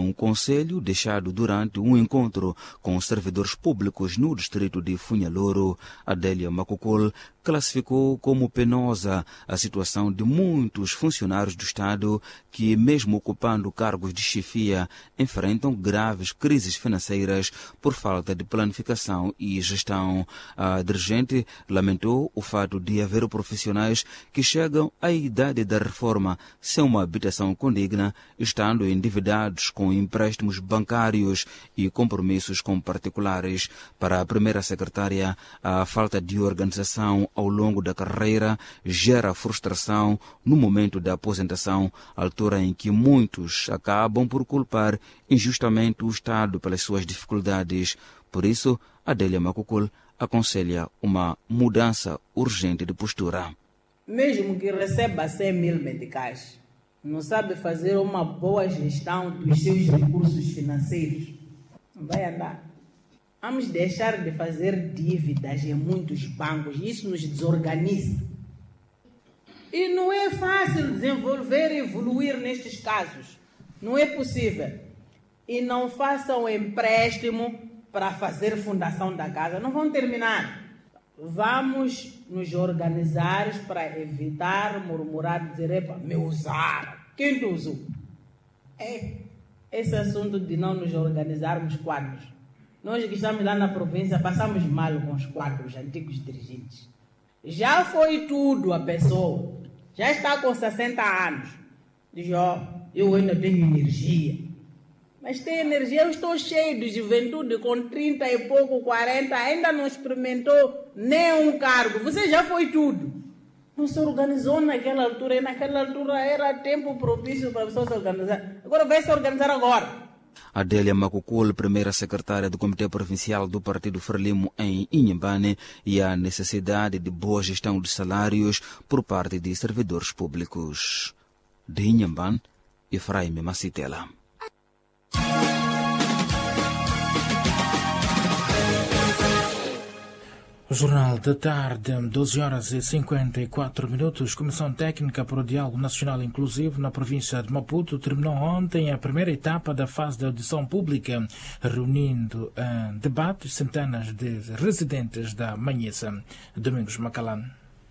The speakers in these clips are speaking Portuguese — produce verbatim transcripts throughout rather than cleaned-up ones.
um conselho deixado durante um encontro com servidores públicos no distrito de Funhaloro. Adélia Macocol classificou como penosa a situação de muitos funcionários do Estado que, mesmo ocupando cargos de chefia, enfrentam graves crises financeiras por falta de planificação e gestão. A dirigente lamentou o fato de haver profissionais que chegam à idade da reforma sem uma habitação condigna, estando endividados com empréstimos bancários e compromissos com particulares. Para a primeira secretária, a falta de organização ao longo da carreira gera frustração no momento da aposentação, altura em que muitos acabam por culpar injustamente o Estado pelas suas dificuldades. Por isso, Adélia Macocol aconselha uma mudança urgente de postura. Mesmo que receba cem mil medicais, não sabe fazer uma boa gestão dos seus recursos financeiros, não vai andar. Vamos deixar de fazer dívidas em muitos bancos, isso nos desorganiza. E não é fácil desenvolver e evoluir nestes casos, não é possível. E não façam empréstimo para fazer fundação da casa, não vão terminar. Vamos nos organizar para evitar murmurar, dizer, epa, me usaram. Quem te usou? É esse assunto de não nos organizarmos quadros. Nós que estamos lá na província passamos mal com os quadros antigos dirigentes. Já foi tudo a pessoa. Já está com sessenta anos. Diz, ó, oh, eu ainda tenho energia. Mas tem energia, eu estou cheio de juventude, com trinta e pouco, quarenta, ainda não experimentou nem um cargo. Você já foi tudo. Não se organizou naquela altura, e naquela altura era tempo propício para a pessoa se organizar. Agora vai se organizar agora. Adélia Macocol, primeira secretária do Comitê Provincial do Partido Frelimo em Inhambane, e a necessidade de boa gestão de salários por parte de servidores públicos. De Inhambane, Efraim Macitela. O Jornal da Tarde, doze horas e cinquenta e quatro minutos. Comissão Técnica para o Diálogo Nacional Inclusivo na província de Maputo terminou ontem a primeira etapa da fase de audição pública, reunindo em debate centenas de residentes da Manhissa. Domingos Macalán.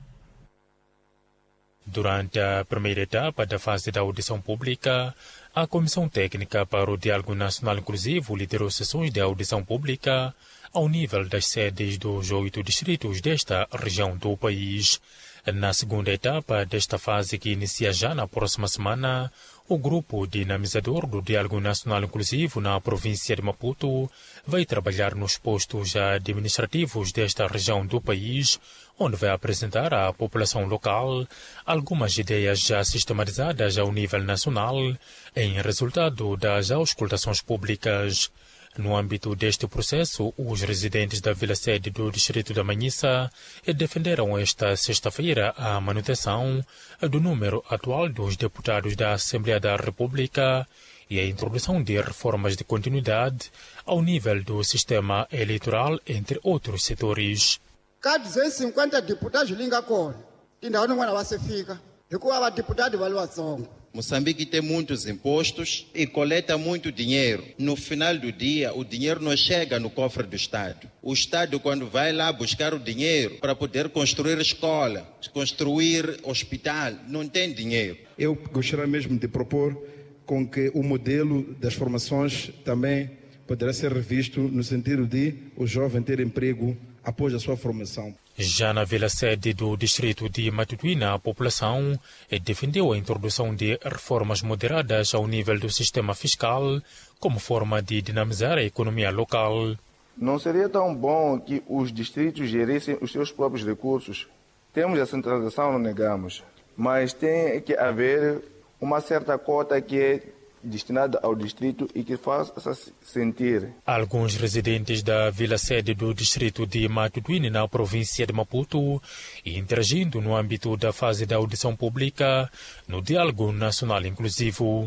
Durante a primeira etapa da fase da audição pública, a Comissão Técnica para o Diálogo Nacional Inclusivo liderou sessões de audição pública ao nível das sedes dos oito distritos desta região do país. Na segunda etapa desta fase, que inicia já na próxima semana, o grupo dinamizador do Diálogo Nacional Inclusivo na província de Maputo vai trabalhar nos postos administrativos desta região do país, onde vai apresentar à população local algumas ideias já sistematizadas ao nível nacional, em resultado das auscultações públicas. No âmbito deste processo, os residentes da vila-sede do distrito da Manhissa defenderam esta sexta-feira a manutenção do número atual dos deputados da Assembleia da República e a introdução de reformas de continuidade ao nível do sistema eleitoral, entre outros setores. Ka duzentos e cinquenta deputados linga kona tindhawu n'wana va se fika hikuva vadeputati va vatsongo. Moçambique tem muitos impostos e coleta muito dinheiro. No final do dia, o dinheiro não chega no cofre do Estado. O Estado, quando vai lá buscar o dinheiro para poder construir escola, construir hospital, não tem dinheiro. Eu gostaria mesmo de propor com que o modelo das formações também poderá ser revisto no sentido de o jovem ter emprego após a sua formação. Já na vila-sede do distrito de Matutuína, a população defendeu a introdução de reformas moderadas ao nível do sistema fiscal como forma de dinamizar a economia local. Não seria tão bom que os distritos gerissem os seus próprios recursos? Temos a centralização, não negamos, mas tem que haver uma certa cota que é destinada ao distrito e que faça sentir. Alguns residentes da vila-sede do distrito de Matutuíne, na província de Maputo, interagindo no âmbito da fase da audição pública no Diálogo Nacional Inclusivo.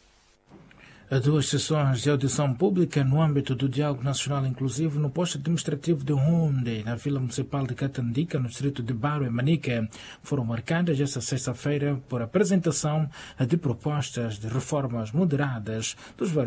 Duas sessões de audição pública no âmbito do Diálogo Nacional Inclusivo no posto administrativo de Hunde, na Vila Municipal de Catandica, no distrito de Baro e Manica, foram marcadas esta sexta-feira por apresentação de propostas de reformas moderadas dos vários